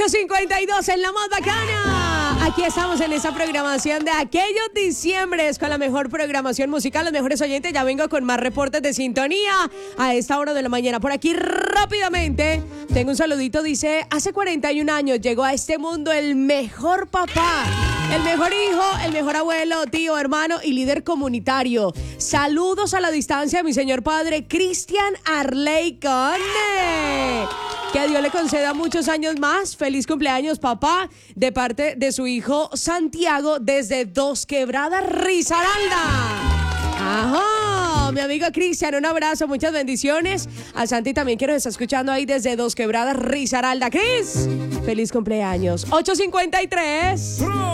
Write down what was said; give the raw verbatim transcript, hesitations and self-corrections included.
ocho cincuenta y dos en la más bacana. Aquí estamos en esa programación de aquellos diciembres con la mejor programación musical, los mejores oyentes. Ya vengo con más reportes de sintonía a esta hora de la mañana. Por aquí rápidamente tengo un saludito. Dice, hace cuarenta y un años llegó a este mundo el mejor papá, el mejor hijo, el mejor abuelo, tío, hermano y líder comunitario. Saludos a la distancia, mi señor padre Cristian Arley Conde. Que Dios le conceda muchos años más. Feliz cumpleaños, papá, de parte de su hijo Santiago desde Dos Quebradas, Risaralda. Ajá, mi amigo Cristian, un abrazo, muchas bendiciones. A Santi también que nos está escuchando ahí desde Dos Quebradas, Risaralda. Cris, feliz cumpleaños. ocho cincuenta y tres.